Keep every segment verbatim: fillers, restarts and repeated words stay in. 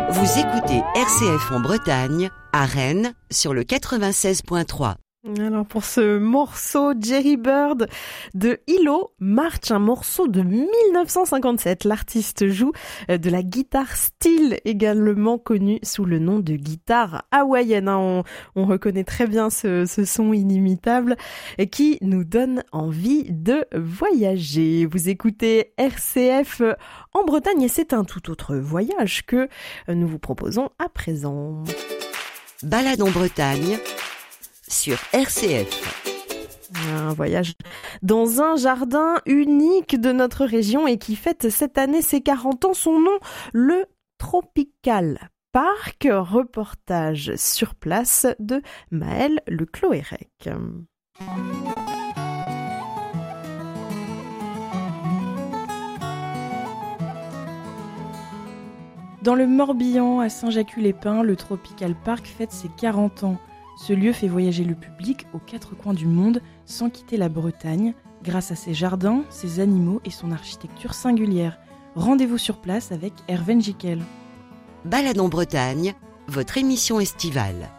Vous écoutez R C F en Bretagne, à Rennes, sur le quatre-vingt-seize point trois. Alors pour ce morceau, Jerry Bird de Ilo March, un morceau de mille neuf cent cinquante-sept. L'artiste joue de la guitare steel, également connue sous le nom de guitare hawaïenne. On, on reconnaît très bien ce, ce son inimitable qui nous donne envie de voyager. Vous écoutez R C F en Bretagne et c'est un tout autre voyage que nous vous proposons à présent. Balade en Bretagne sur R C F. Un voyage dans un jardin unique de notre région et qui fête cette année ses quarante ans. Son nom, le Tropical Park. Reportage sur place de Maëlle Le Cloérec. Dans le Morbihan, à Saint-Jacques-les-Pins, le Tropical Park fête ses quarante ans. Ce lieu fait voyager le public aux quatre coins du monde sans quitter la Bretagne, grâce à ses jardins, ses animaux et son architecture singulière. Rendez-vous sur place avec Erwan Jikel. Balade en Bretagne, votre émission estivale.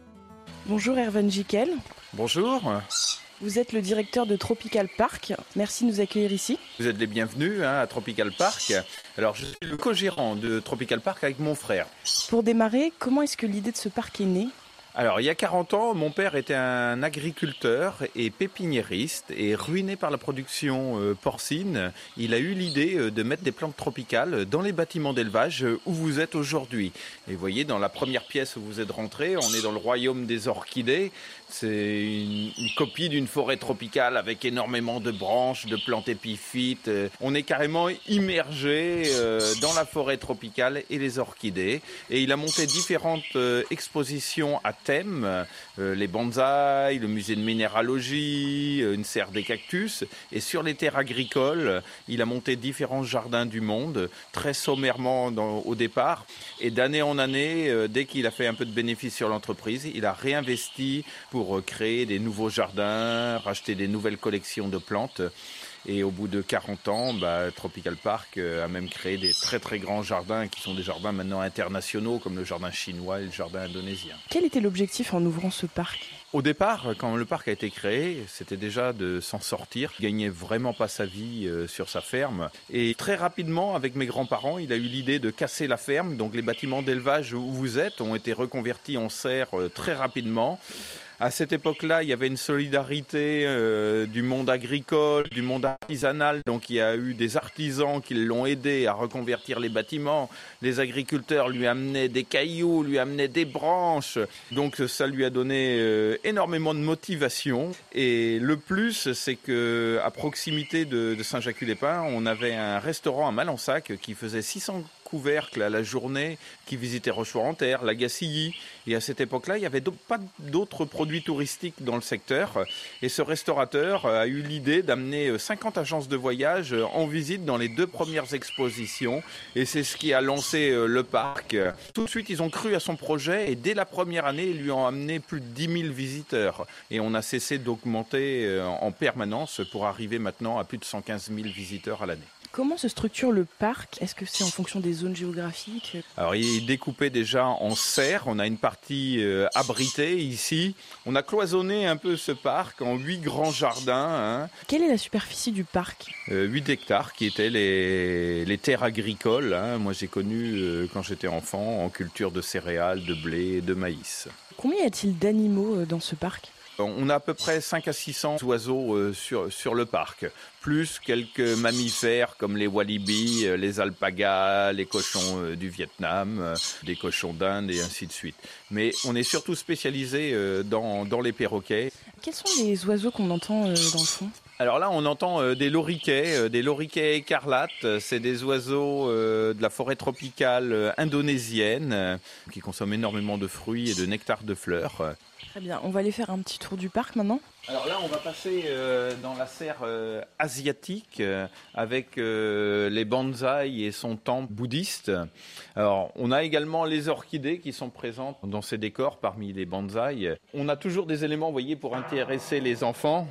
Bonjour Erwan Jikel. Bonjour. Vous êtes le directeur de Tropical Park. Merci de nous accueillir ici. Vous êtes les bienvenus hein, à Tropical Park. Alors, je suis le co-gérant de Tropical Park avec mon frère. Pour démarrer, comment est-ce que l'idée de ce parc est née ? Alors, il y a quarante ans, mon père était un agriculteur et pépiniériste et ruiné par la production euh, porcine. Il a eu l'idée euh, de mettre des plantes tropicales dans les bâtiments d'élevage euh, où vous êtes aujourd'hui. Et vous voyez, dans la première pièce où vous êtes rentré, on est dans le royaume des orchidées. C'est une, une copie d'une forêt tropicale avec énormément de branches, de plantes épiphytes. Euh, on est carrément immergé euh, dans la forêt tropicale et les orchidées. Et il a monté différentes euh, expositions à thème, euh, les bonsaïs, le musée de minéralogie, euh, une serre des cactus. Et sur les terres agricoles, il a monté différents jardins du monde, très sommairement dans, au départ. Et d'année en année, euh, dès qu'il a fait un peu de bénéfice sur l'entreprise, il a réinvesti pour créer des nouveaux jardins, racheter des nouvelles collections de plantes. Et au bout de quarante ans, bah, Tropical Park a même créé des très très grands jardins qui sont des jardins maintenant internationaux comme le jardin chinois et le jardin indonésien. Quel était l'objectif en ouvrant ce parc ? Au départ, quand le parc a été créé, c'était déjà de s'en sortir. Il gagnait vraiment pas sa vie euh, sur sa ferme. Et très rapidement, avec mes grands-parents, il a eu l'idée de casser la ferme. Donc les bâtiments d'élevage où vous êtes ont été reconvertis en serre euh, très rapidement. À cette époque-là, il y avait une solidarité euh, du monde agricole, du monde artisanal. Donc il y a eu des artisans qui l'ont aidé à reconvertir les bâtiments. Les agriculteurs lui amenaient des cailloux, lui amenaient des branches. Donc ça lui a donné euh, énormément de motivation. Et le plus, c'est que à proximité de, de Saint-Jacques-les-Pins, on avait un restaurant à Malensac qui faisait six cents couvercle à la journée, qui visitait Rochefort-en-Terre, la Gacilly. Et à cette époque-là, il n'y avait pas d'autres produits touristiques dans le secteur. Et ce restaurateur a eu l'idée d'amener cinquante agences de voyage en visite dans les deux premières expositions. Et c'est ce qui a lancé le parc. Tout de suite, ils ont cru à son projet et dès la première année, ils lui ont amené plus de dix mille visiteurs. Et on a cessé d'augmenter en permanence pour arriver maintenant à plus de cent quinze mille visiteurs à l'année. Comment se structure le parc ? Est-ce que c'est en fonction des zones géographiques ? Alors, il est découpé déjà en serres. On a une partie euh, abritée ici. On a cloisonné un peu ce parc en huit grands jardins. Hein. Quelle est la superficie du parc ? euh, huit hectares qui étaient les, les terres agricoles. Hein. Moi, j'ai connu, euh, quand j'étais enfant, en culture de céréales, de blé et de maïs. Combien y a-t-il d'animaux dans ce parc ? On a à peu près cinq à six cents oiseaux euh, sur, sur le parc, plus quelques mammifères comme les walibi, euh, les alpagas, les cochons euh, du Vietnam, euh, des cochons d'Inde et ainsi de suite. Mais on est surtout spécialisé euh, dans, dans les perroquets. Quels sont les oiseaux qu'on entend euh, dans le fond ? Alors là, on entend euh, des loriquets, euh, des loriquets écarlates. C'est des oiseaux euh, de la forêt tropicale euh, indonésienne euh, qui consomment énormément de fruits et de nectar de fleurs. Très bien, on va aller faire un petit tour du parc maintenant. Alors là, on va passer euh, dans la serre euh, asiatique euh, avec euh, les bonsaïs et son temple bouddhiste. Alors, on a également les orchidées qui sont présentes dans ces décors parmi les bonsaïs. On a toujours des éléments, vous voyez, pour intéresser les enfants.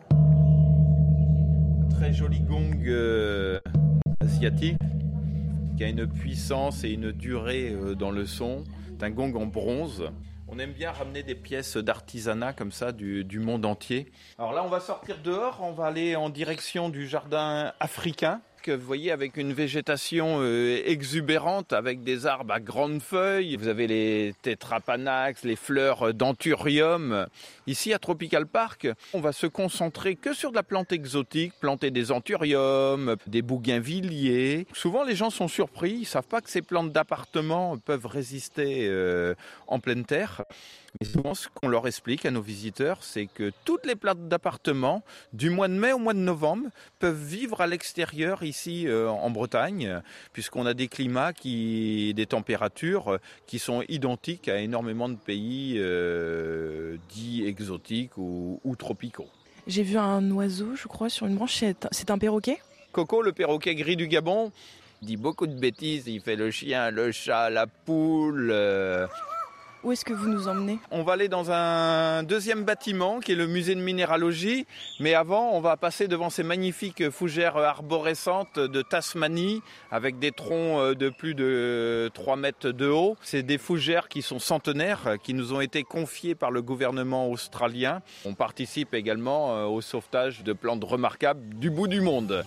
Très joli gong euh, asiatique. qui a une puissance et une durée dans le son. C'est un gong en bronze. On aime bien ramener des pièces d'artisanat comme ça du, du monde entier. Alors là, on va sortir dehors, on va aller en direction du jardin africain. Que vous voyez avec une végétation euh, exubérante, avec des arbres à grandes feuilles. Vous avez les tétrapanax, les fleurs d'anthurium. Ici, à Tropical Park, on va se concentrer que sur de la plante exotique, planter des anthuriums, des bougainvilliers. Souvent, les gens sont surpris, ils ne savent pas que ces plantes d'appartement peuvent résister euh, en pleine terre. Mais souvent, ce qu'on leur explique à nos visiteurs, c'est que toutes les plantes d'appartement, du mois de mai au mois de novembre, peuvent vivre à l'extérieur ici euh, en Bretagne, puisqu'on a des climats, qui, des températures qui sont identiques à énormément de pays euh, dits exotiques ou, ou tropicaux. J'ai vu un oiseau, je crois, sur une branche. C'est un, c'est un perroquet ? Coco, le perroquet gris du Gabon, dit beaucoup de bêtises. Il fait le chien, le chat, la poule... Euh Où est-ce que vous nous emmenez ? On va aller dans un deuxième bâtiment qui est le musée de minéralogie. Mais avant, on va passer devant ces magnifiques fougères arborescentes de Tasmanie avec des troncs de plus de trois mètres de haut. C'est des fougères qui sont centenaires, qui nous ont été confiées par le gouvernement australien. On participe également au sauvetage de plantes remarquables du bout du monde.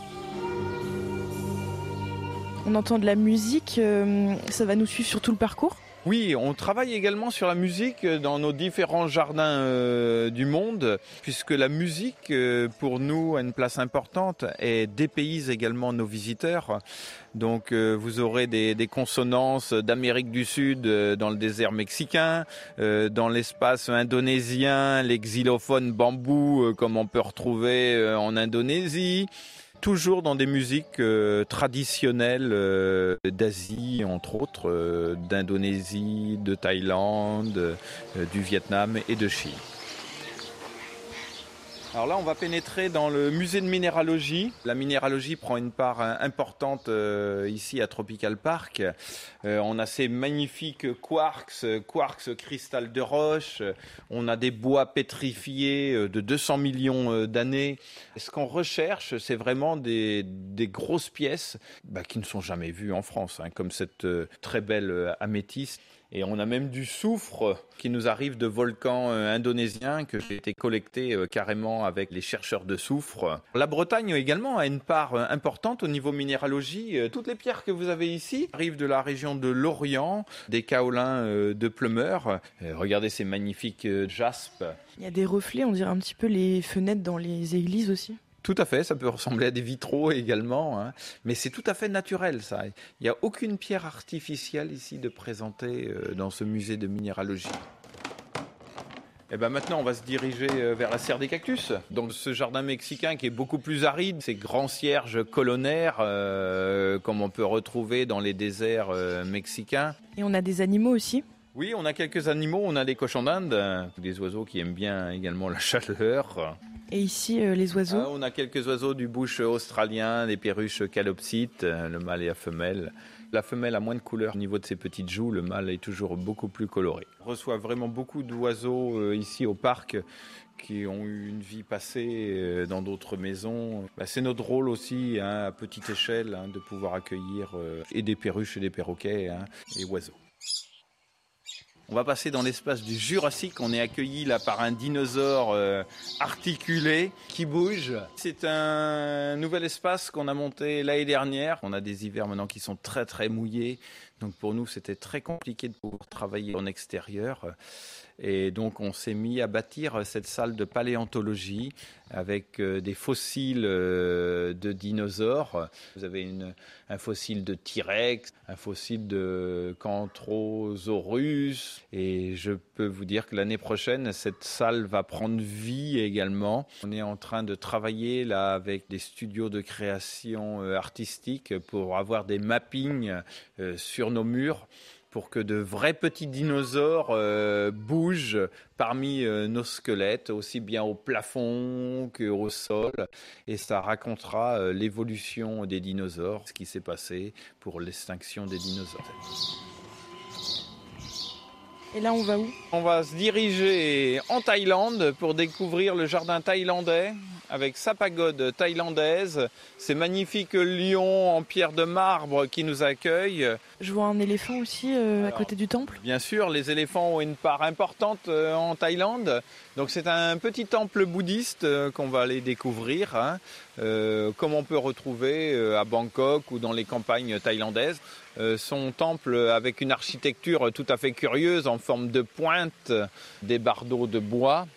On entend de la musique, euh, ça va nous suivre sur tout le parcours ? Oui, on travaille également sur la musique dans nos différents jardins euh, du monde, puisque la musique, euh, pour nous, a une place importante et dépayse également nos visiteurs. Donc euh, vous aurez des, des consonances d'Amérique du Sud euh, dans le désert mexicain, euh, dans l'espace indonésien, les xylophones bambous euh, comme on peut retrouver euh, en Indonésie. Toujours dans des musiques euh, traditionnelles euh, d'Asie, entre autres, euh, d'Indonésie, de Thaïlande, euh, du Vietnam et de Chine. Alors là, on va pénétrer dans le musée de minéralogie. La minéralogie prend une part importante euh, ici à Tropical Park. Euh, on a ces magnifiques quarks, quarks cristal de roche. On a des bois pétrifiés de deux cents millions d'années. Ce qu'on recherche, c'est vraiment des, des grosses pièces bah, qui ne sont jamais vues en France, hein, comme cette euh, très belle améthyste. Et on a même du soufre qui nous arrive de volcans euh, indonésiens que j'ai été collecté euh, carrément avec les chercheurs de soufre. La Bretagne également a une part euh, importante au niveau minéralogie. Euh, toutes les pierres que vous avez ici arrivent de la région de l'Orient, des kaolins euh, de Pleumeur. Euh, regardez ces magnifiques euh, jaspes. Il y a des reflets, on dirait un petit peu les fenêtres dans les églises aussi. Tout à fait, ça peut ressembler à des vitraux également, hein. Mais c'est tout à fait naturel ça. Il n'y a aucune pierre artificielle ici de présenter euh, dans ce musée de minéralogie. Et ben maintenant, on va se diriger vers la serre des cactus. Donc ce jardin mexicain qui est beaucoup plus aride, ces grands cierges colonnaires euh, comme on peut retrouver dans les déserts euh, mexicains. Et on a des animaux aussi ? Oui, on a quelques animaux, on a des cochons d'Inde, des oiseaux qui aiment bien également la chaleur. Et ici, euh, les oiseaux ah, On a quelques oiseaux du bush australien, des perruches calopsites, le mâle et la femelle. La femelle a moins de couleurs au niveau de ses petites joues, le mâle est toujours beaucoup plus coloré. On reçoit vraiment beaucoup d'oiseaux euh, ici au parc qui ont eu une vie passée euh, dans d'autres maisons. Bah, c'est notre rôle aussi, hein, à petite échelle, hein, de pouvoir accueillir euh, et des perruches et des perroquets, hein, et oiseaux. On va passer dans l'espace du Jurassique. On est accueilli là par un dinosaure euh, articulé qui bouge. C'est un nouvel espace qu'on a monté l'année dernière. On a des hivers maintenant qui sont très très mouillés. Donc pour nous, c'était très compliqué de pouvoir travailler en extérieur. Et donc on s'est mis à bâtir cette salle de paléontologie avec euh, des fossiles euh, de dinosaures. Vous avez une, un fossile de T-Rex, un fossile de Cantrosaurus. Et je peux vous dire que l'année prochaine, cette salle va prendre vie également. On est en train de travailler là avec des studios de création euh, artistique pour avoir des mappings euh, sur nos murs, pour que de vrais petits dinosaures euh, bougent parmi euh, nos squelettes, aussi bien au plafond qu'au sol. Et ça racontera euh, l'évolution des dinosaures, ce qui s'est passé pour l'extinction des dinosaures. Et là, on va où ? On va se diriger en Thaïlande pour découvrir le jardin thaïlandais avec sa pagode thaïlandaise, ces magnifiques lions en pierre de marbre qui nous accueillent. Je vois un éléphant aussi euh, Alors, à côté du temple. Bien sûr, les éléphants ont une part importante euh, en Thaïlande. Donc c'est un petit temple bouddhiste euh, qu'on va aller découvrir, hein, euh, comme on peut retrouver euh, à Bangkok ou dans les campagnes thaïlandaises. Euh, son temple avec une architecture tout à fait curieuse en forme de pointe, des bardeaux de bois.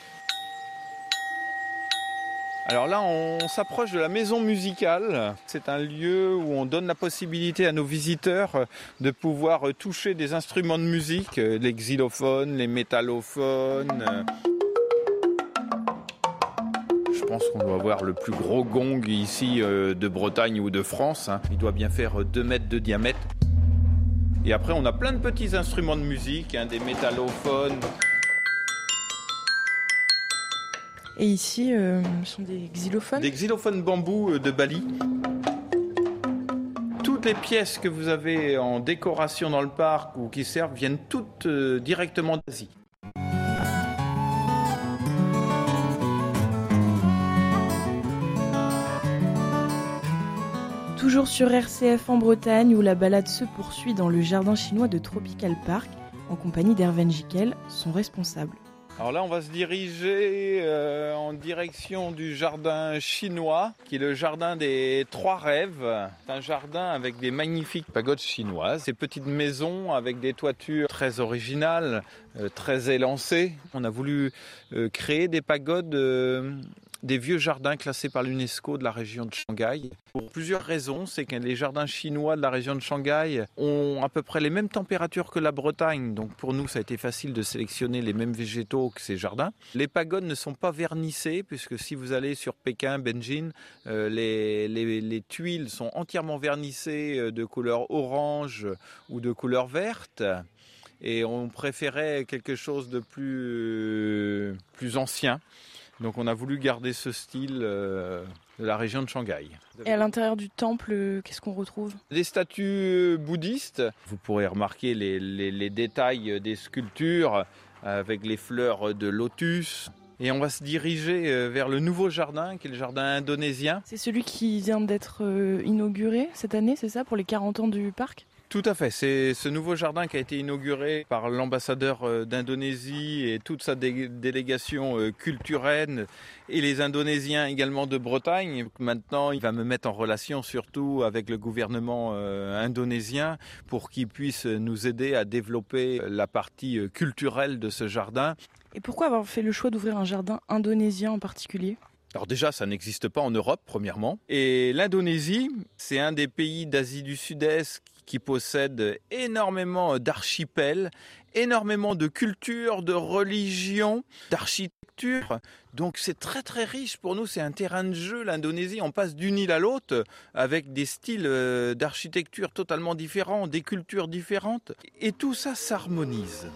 Alors là, on s'approche de la maison musicale. C'est un lieu où on donne la possibilité à nos visiteurs de pouvoir toucher des instruments de musique, les xylophones, les métallophones. Je pense qu'on doit avoir le plus gros gong ici de Bretagne ou de France. Il doit bien faire deux mètres de diamètre. Et après, on a plein de petits instruments de musique, hein, des métallophones. Et ici, euh, ce sont des xylophones. Des xylophones bambou de Bali. Toutes les pièces que vous avez en décoration dans le parc ou qui servent viennent toutes euh, directement d'Asie. Toujours sur R C F en Bretagne, où la balade se poursuit dans le jardin chinois de Tropical Park, en compagnie d'Hervé Jiquel, son responsable. Alors là, on va se diriger euh, en direction du jardin chinois, qui est le jardin des Trois Rêves. C'est un jardin avec des magnifiques pagodes chinoises, ces petites maisons avec des toitures très originales, euh, très élancées. On a voulu euh, créer des pagodes, euh, des vieux jardins classés par l'UNESCO de la région de Shanghai. Pour plusieurs raisons, c'est que les jardins chinois de la région de Shanghai ont à peu près les mêmes températures que la Bretagne. Donc pour nous, ça a été facile de sélectionner les mêmes végétaux que ces jardins. Les pagodes ne sont pas vernissées, puisque si vous allez sur Pékin, Benjin, euh, les, les, les tuiles sont entièrement vernissées de couleur orange ou de couleur verte. Et on préférait quelque chose de plus, plus ancien. Donc on a voulu garder ce style euh, de la région de Shanghai. Et à l'intérieur du temple, euh, qu'est-ce qu'on retrouve ? Des statues bouddhistes. Vous pourrez remarquer les, les, les détails des sculptures avec les fleurs de lotus. Et on va se diriger vers le nouveau jardin, qui est le jardin indonésien. C'est celui qui vient d'être euh, inauguré cette année, c'est ça, pour les quarante ans du parc ? Tout à fait, c'est ce nouveau jardin qui a été inauguré par l'ambassadeur d'Indonésie et toute sa dé- délégation culturelle et les Indonésiens également de Bretagne. Maintenant, il va me mettre en relation surtout avec le gouvernement euh, indonésien pour qu'il puisse nous aider à développer la partie culturelle de ce jardin. Et pourquoi avoir fait le choix d'ouvrir un jardin indonésien en particulier ? Alors déjà, ça n'existe pas en Europe, premièrement. Et l'Indonésie, c'est un des pays d'Asie du Sud-Est qui possède énormément d'archipels, énormément de culture, de religion, d'architecture. Donc c'est très très riche pour nous, c'est un terrain de jeu l'Indonésie. On passe d'une île à l'autre avec des styles d'architecture totalement différents, des cultures différentes. Et tout ça s'harmonise.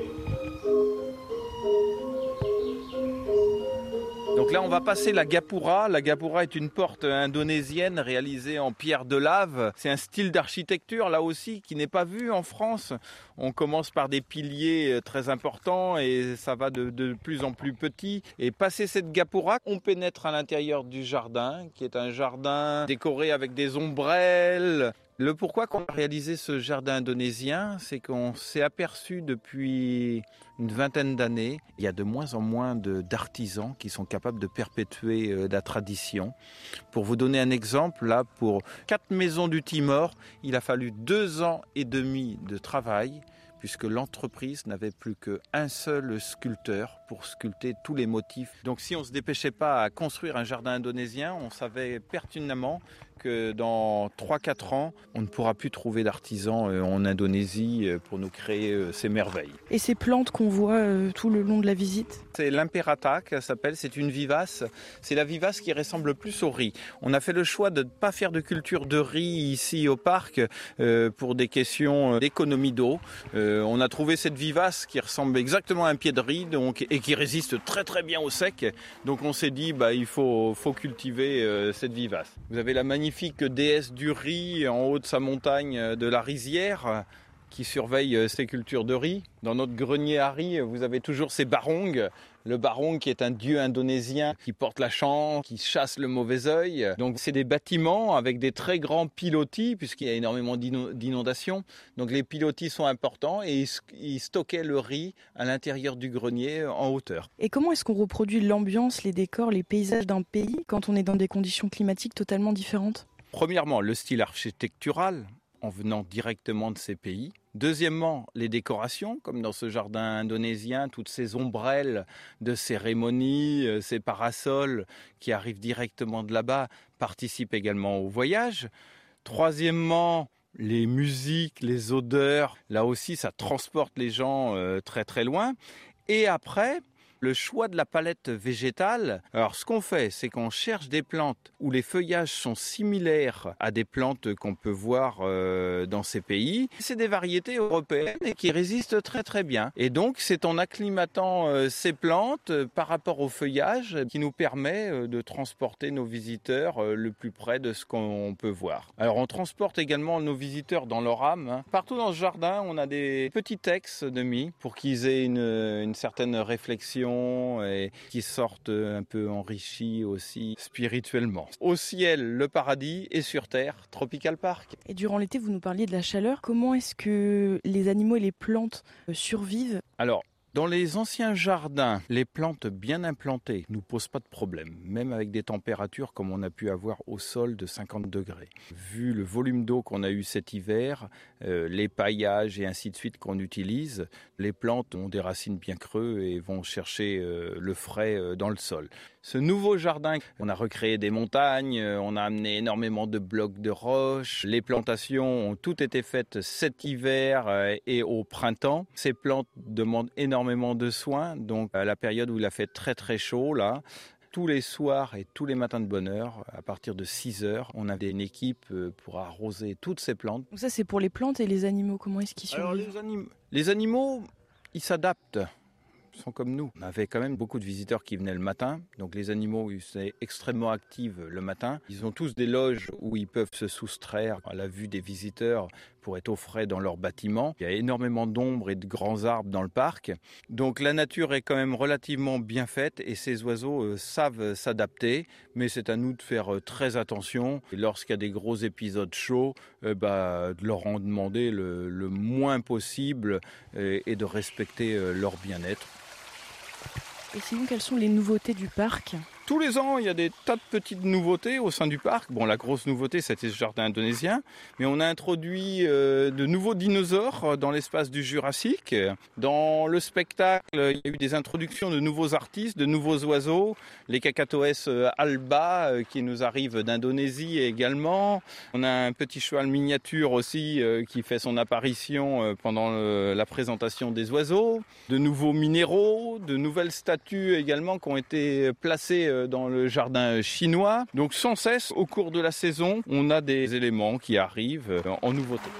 Donc là, on va passer la Gapura. La Gapura est une porte indonésienne réalisée en pierre de lave. C'est un style d'architecture, là aussi, qui n'est pas vu en France. On commence par des piliers très importants et ça va de, de plus en plus petit. Et passé cette Gapura, on pénètre à l'intérieur du jardin, qui est un jardin décoré avec des ombrelles. Le pourquoi qu'on a réalisé ce jardin indonésien, c'est qu'on s'est aperçu depuis une vingtaine d'années, il y a de moins en moins de, d'artisans qui sont capables de perpétuer euh, la tradition. Pour vous donner un exemple, là, pour quatre maisons du Timor, il a fallu deux ans et demi de travail, puisque l'entreprise n'avait plus qu'un seul sculpteur pour sculpter tous les motifs. Donc si on ne se dépêchait pas à construire un jardin indonésien, on savait pertinemment que dans trois à quatre ans, on ne pourra plus trouver d'artisans en Indonésie pour nous créer ces merveilles. Et ces plantes qu'on voit euh, tout le long de la visite ? C'est l'imperata, qu'elle s'appelle, c'est une vivace. C'est la vivace qui ressemble plus au riz. On a fait le choix de ne pas faire de culture de riz ici au parc euh, pour des questions d'économie d'eau. Euh, on a trouvé cette vivace qui ressemble exactement à un pied de riz donc, et qui résiste très très bien au sec. Donc on s'est dit, bah, il faut, faut cultiver euh, cette vivace. Vous avez la magnifique déesse du riz en haut de sa montagne de la rizière. qui surveille ces cultures de riz. Dans notre grenier à riz, vous avez toujours ces barongs. Le barong qui est un dieu indonésien qui porte la chance, qui chasse le mauvais œil. Donc c'est des bâtiments avec des très grands pilotis puisqu'il y a énormément d'inondations. Donc les pilotis sont importants et ils stockaient le riz à l'intérieur du grenier en hauteur. Et comment est-ce qu'on reproduit l'ambiance, les décors, les paysages d'un pays quand on est dans des conditions climatiques totalement différentes ? Premièrement, le style architectural en venant directement de ces pays. Deuxièmement, les décorations, comme dans ce jardin indonésien, toutes ces ombrelles de cérémonie, ces parasols qui arrivent directement de là-bas, participent également au voyage. Troisièmement, les musiques, les odeurs, là aussi ça transporte les gens très très loin. Et après, le choix de la palette végétale. Alors ce qu'on fait, c'est qu'on cherche des plantes où les feuillages sont similaires à des plantes qu'on peut voir euh, dans ces pays. C'est des variétés européennes et qui résistent très très bien. Et donc c'est en acclimatant euh, ces plantes euh, par rapport au feuillage qui nous permet euh, de transporter nos visiteurs euh, le plus près de ce qu'on peut voir. Alors on transporte également nos visiteurs dans leur âme. Hein. Partout dans ce jardin, on a des petits textes de mis pour qu'ils aient une, une certaine réflexion et qui sortent un peu enrichis aussi spirituellement. Au ciel, le paradis et sur terre, Tropical Park. Et durant l'été, vous nous parliez de la chaleur. Comment est-ce que les animaux et les plantes survivent ? Alors, dans les anciens jardins, les plantes bien implantées ne nous posent pas de problème, même avec des températures comme on a pu avoir au sol de cinquante degrés. Vu le volume d'eau qu'on a eu cet hiver, euh, les paillages et ainsi de suite qu'on utilise, les plantes ont des racines bien creuses et vont chercher euh, le frais euh, dans le sol. Ce nouveau jardin, on a recréé des montagnes, on a amené énormément de blocs de roches. Les plantations ont toutes été faites cet hiver et au printemps. Ces plantes demandent énormément de soins, donc à la période où il a fait très très chaud, là, tous les soirs et tous les matins de bonne heure, à partir de six heures, on avait une équipe pour arroser toutes ces plantes. Donc ça c'est pour les plantes et les animaux, comment est-ce qu'ils survivent ? Alors les, anim- les animaux, ils s'adaptent. Sont comme nous. On avait quand même beaucoup de visiteurs qui venaient le matin, donc les animaux ils sont extrêmement actifs le matin. Ils ont tous des loges où ils peuvent se soustraire à la vue des visiteurs pour être au frais dans leur bâtiment. Il y a énormément d'ombre et de grands arbres dans le parc, donc la nature est quand même relativement bien faite et ces oiseaux euh, savent s'adapter, mais c'est à nous de faire euh, très attention. Et lorsqu'il y a des gros épisodes chauds, euh, bah, de leur en demander le, le moins possible et, et de respecter euh, leur bien-être. Et sinon, quelles sont les nouveautés du parc ? Tous les ans, il y a des tas de petites nouveautés au sein du parc. Bon, la grosse nouveauté, c'était ce jardin indonésien. Mais on a introduit euh, de nouveaux dinosaures dans l'espace du Jurassique. Dans le spectacle, il y a eu des introductions de nouveaux artistes, de nouveaux oiseaux. Les Kakatoès alba euh, qui nous arrivent d'Indonésie également. On a un petit cheval miniature aussi euh, qui fait son apparition euh, pendant le, la présentation des oiseaux. De nouveaux minéraux, de nouvelles statues également qui ont été placées euh, dans le jardin chinois. Donc sans cesse, au cours de la saison, on a des éléments qui arrivent en nouveauté.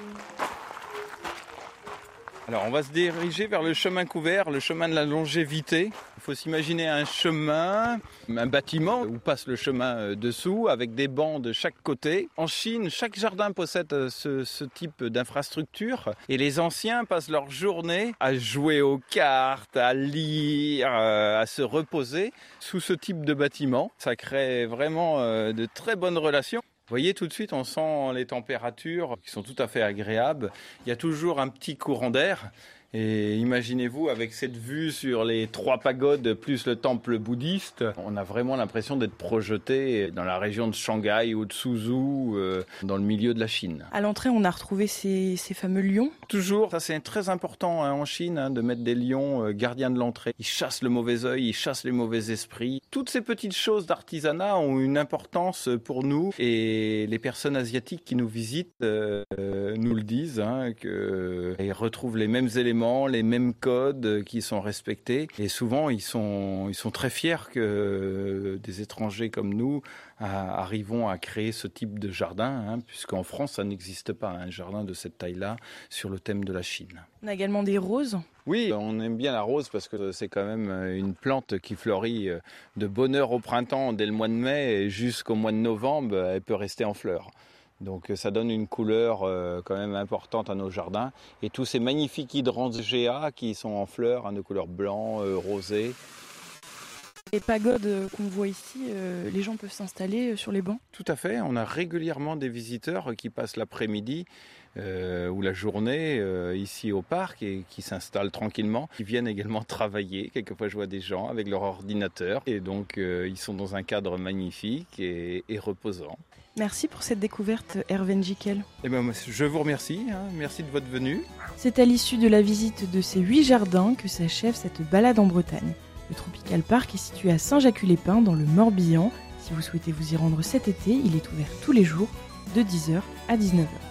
Alors on va se diriger vers le chemin couvert, le chemin de la longévité. Il faut s'imaginer un chemin, un bâtiment où passe le chemin dessous avec des bancs de chaque côté. En Chine, chaque jardin possède ce, ce type d'infrastructure et les anciens passent leur journée à jouer aux cartes, à lire, à se reposer sous ce type de bâtiment. Ça crée vraiment de très bonnes relations. Vous voyez, tout de suite, on sent les températures qui sont tout à fait agréables. Il y a toujours un petit courant d'air. Et imaginez-vous, avec cette vue sur les trois pagodes plus le temple bouddhiste, on a vraiment l'impression d'être projeté dans la région de Shanghai ou de Suzhou, euh, dans le milieu de la Chine. À l'entrée, on a retrouvé ces, ces fameux lions. Toujours, ça c'est très important hein, en Chine, hein, de mettre des lions euh, gardiens de l'entrée. Ils chassent le mauvais œil, ils chassent les mauvais esprits. Toutes ces petites choses d'artisanat ont une importance pour nous et les personnes asiatiques qui nous visitent euh, nous le disent, hein, qu'ils retrouvent les mêmes éléments, les mêmes codes qui sont respectés et souvent ils sont, ils sont très fiers que des étrangers comme nous à, arrivons à créer ce type de jardin, hein, puisqu'en France ça n'existe pas un jardin de cette taille-là sur le thème de la Chine. On a également des roses. Oui, on aime bien la rose parce que c'est quand même une plante qui fleurit de bonne heure au printemps dès le mois de mai et jusqu'au mois de novembre, elle peut rester en fleurs. Donc ça donne une couleur euh, quand même importante à nos jardins. Et tous ces magnifiques hydrangeas qui sont en fleurs, hein, de couleur blanc, euh, rosé. Les pagodes euh, qu'on voit ici, euh, les gens peuvent s'installer euh, sur les bancs? Tout à fait, on a régulièrement des visiteurs qui passent l'après-midi euh, ou la journée euh, ici au parc et qui s'installent tranquillement, qui viennent également travailler. Quelquefois je vois des gens avec leur ordinateur et donc euh, ils sont dans un cadre magnifique et, et reposant. Merci pour cette découverte, Hervé Njickel. Eh ben, je vous remercie, hein. Merci de votre venue. C'est à l'issue de la visite de ces huit jardins que s'achève cette balade en Bretagne. Le Tropical Park est situé à Saint-Jacques-les-Pins dans le Morbihan. Si vous souhaitez vous y rendre cet été, il est ouvert tous les jours de dix heures à dix-neuf heures.